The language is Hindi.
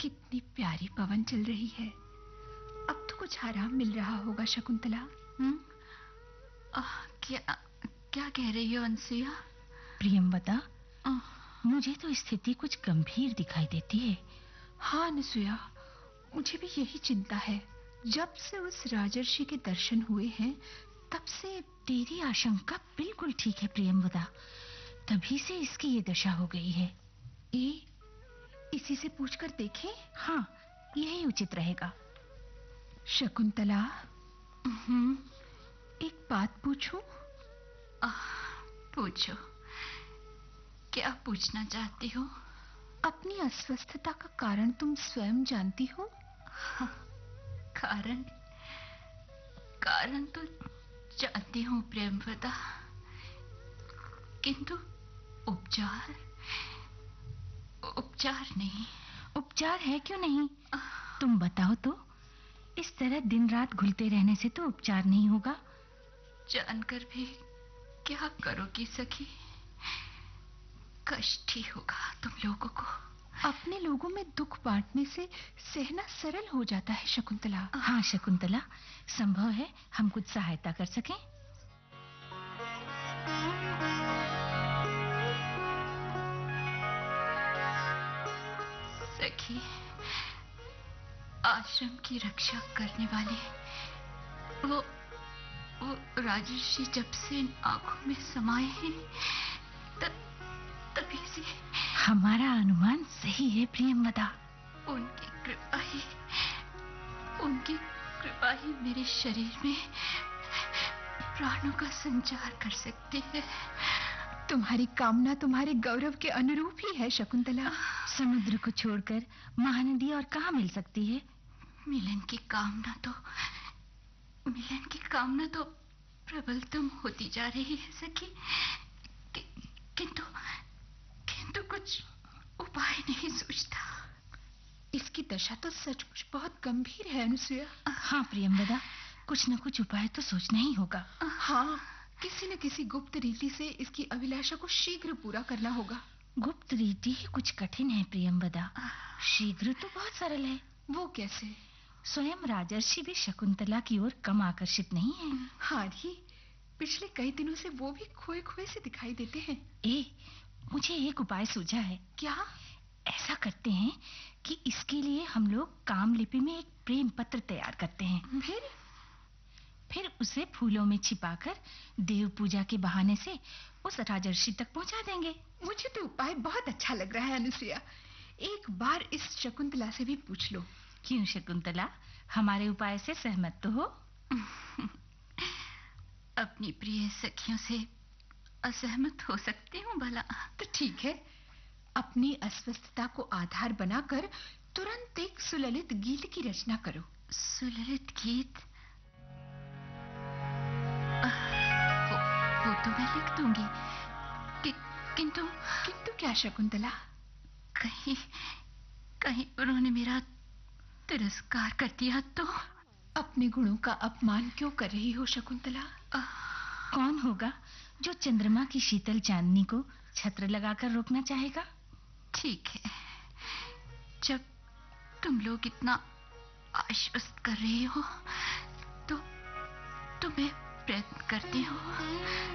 कितनी प्यारी पवन चल रही है। अब तो कुछ आराम मिल रहा होगा शकुंतला। क्या क्या कह रही हो अनसुया? प्रियंवदा, मुझे तो स्थिति कुछ गंभीर दिखाई देती है। हाँ अनसुया, मुझे भी यही चिंता है। जब से उस राजर्षि के दर्शन हुए हैं तब से। तेरी आशंका बिल्कुल ठीक है प्रियंवदा, तभी से इसकी ये दशा हो गई है। इसी से पूछकर देखें? हाँ, यही उचित रहेगा। शकुंतला, एक बात पूछूं? पूछो, क्या पूछना चाहती हो? अपनी अस्वस्थता का कारण तुम स्वयं जानती हो? कारण तो जानती हूँ प्रेमवदा, किंतु उपचार नहीं। उपचार है क्यों नहीं? तुम बताओ तो। इस तरह दिन रात घुलते रहने से तो उपचार नहीं होगा। जानकर भी क्या करोगी सखी? कष्ट ही होगा तुम लोगों को। अपने लोगों में दुख बांटने से सहना सरल हो जाता है शकुंतला। हाँ शकुंतला, संभव है हम कुछ सहायता कर सकें। सखी, आश्रम की रक्षा करने वाले वो राजर्षि जब से इन आंखों में समाये हैं तभी से। हमारा अनुमान सही है प्रियंवदा। उनकी कृपा ही मेरे शरीर में प्राणों का संचार कर सकती है। तुम्हारी कामना तुम्हारे गौरव के अनुरूप ही है शकुंतला। समुद्र को छोड़कर महानदी और कहाँ मिल सकती है? मिलन की कामना तो प्रबलतम होती जा रही है सखी, किंतु कुछ उपाय नहीं सूझता। इसकी दशा तो सचमुच बहुत गंभीर है अनसुया। हाँ प्रियंवदा, कुछ न कुछ उपाय तो सोचना ही होगा। हाँ, किसी न किसी गुप्त रीति से इसकी अभिलाषा को शीघ्र पूरा करना होगा। गुप्त रीति ही कुछ कठिन है प्रियंवदा, शीघ्र तो बहुत सरल है। वो कैसे? स्वयं राजर्षि भी शकुंतला की ओर कम आकर्षित नहीं है। हाँ री, पिछले कई दिनों से वो भी खोए खोए से दिखाई देते हैं। मुझे एक उपाय सूझा है। क्या? ऐसा करते हैं कि इसके लिए हम लोग कामलिपि में एक प्रेम पत्र तैयार करते हैं। फिर उसे फूलों में छिपाकर देव पूजा के बहाने से उस राजर्षि तक पहुंचा देंगे। मुझे तो उपाय बहुत अच्छा लग रहा है अनुसुया। एक बार इस शकुंतला से भी पूछ लो। क्यों शकुंतला, हमारे उपाय से सहमत तो हो? अपनी प्रिय सखियों से असहमत हो सकती हूँ भला? तो ठीक है, अपनी अस्वस्थता को आधार बनाकर तुरंत एक सुललित गीत की रचना करो। सुललित गीत? वो तो मैं लिख दूंगी, किंतु क्या शकुंतला? कहीं उन्होंने मेरा तिरस्कार कर दिया तो? अपने गुणों का अपमान क्यों कर रही हो शकुंतला? कौन होगा जो चंद्रमा की शीतल चांदनी को छत्र लगाकर रोकना चाहेगा? ठीक है, जब तुम लोग इतना आश्वस्त कर रहे हो तो मैं प्रयत्न करती हूँ।